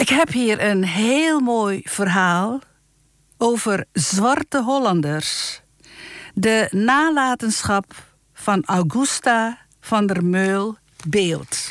Ik heb hier een heel mooi verhaal over zwarte Hollanders. De nalatenschap van Augusta van der Meulen-Beeld.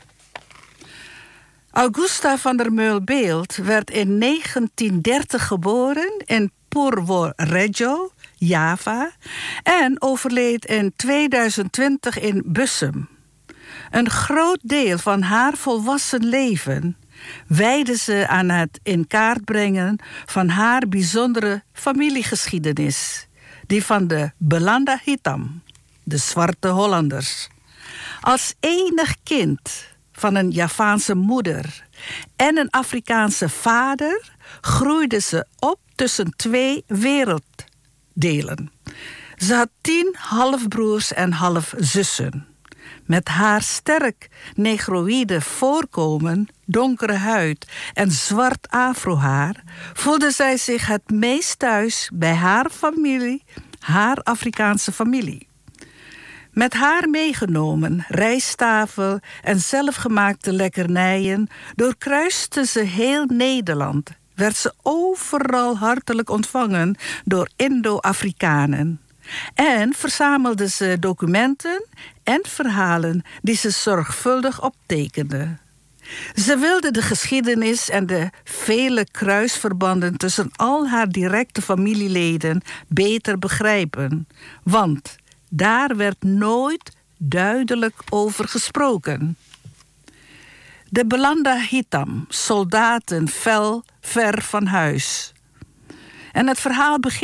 Augusta van der Meulen-Beeld werd in 1930 geboren in Purwo Rejo, Java, en overleed in 2020 in Bussum. Een groot deel van haar volwassen leven wijdde ze aan het in kaart brengen van haar bijzondere familiegeschiedenis, die van de Belanda Hitam, de zwarte Hollanders. Als enig kind van een Javaanse moeder en een Afrikaanse vader groeide ze op tussen twee werelddelen. Ze had 10 halfbroers en halfzussen. Met haar sterk negroïde voorkomen, donkere huid en zwart afrohaar voelde zij zich het meest thuis bij haar familie, haar Afrikaanse familie. Met haar meegenomen rijsttafel en zelfgemaakte lekkernijen doorkruiste ze heel Nederland. Werd ze overal hartelijk ontvangen door Indo-Afrikanen. En verzamelde ze documenten en verhalen die ze zorgvuldig optekende. Ze wilde de geschiedenis en de vele kruisverbanden tussen al haar directe familieleden beter begrijpen. Want daar werd nooit duidelijk over gesproken. De Belanda Hitam, soldaten ver van huis. En het verhaal begint